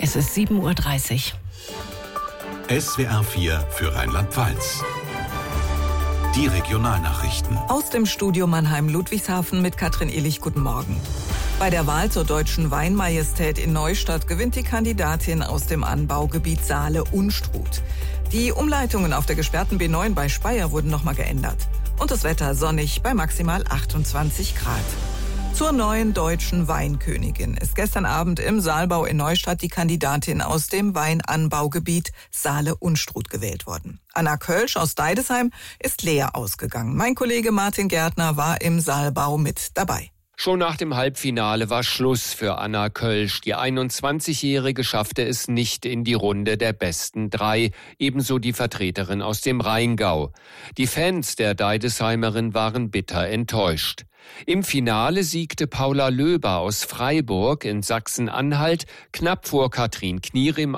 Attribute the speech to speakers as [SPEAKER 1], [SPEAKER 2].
[SPEAKER 1] Es ist 7:30 Uhr.
[SPEAKER 2] SWR 4 für Rheinland-Pfalz. Die Regionalnachrichten.
[SPEAKER 3] Aus dem Studio Mannheim-Ludwigshafen mit Katrin Illich. Guten Morgen. Bei der Wahl zur Deutschen Weinmajestät in Neustadt gewinnt die Kandidatin aus dem Anbaugebiet Saale-Unstrut. Die Umleitungen auf der gesperrten B9 bei Speyer wurden nochmal geändert. Und das Wetter sonnig bei maximal 28 Grad. Zur neuen deutschen Weinkönigin ist gestern Abend im Saalbau in Neustadt die Kandidatin aus dem Weinanbaugebiet Saale-Unstrut gewählt worden. Anna Kölsch aus Deidesheim ist leer ausgegangen. Mein Kollege Martin Gärtner war im Saalbau mit dabei.
[SPEAKER 4] Schon nach dem Halbfinale war Schluss für Anna Kölsch. Die 21-Jährige schaffte es nicht in die Runde der besten 3, ebenso die Vertreterin aus dem Rheingau. Die Fans der Deidesheimerin waren bitter enttäuscht. Im Finale siegte Paula Löber aus Freiburg in Sachsen-Anhalt knapp vor Katrin Knierim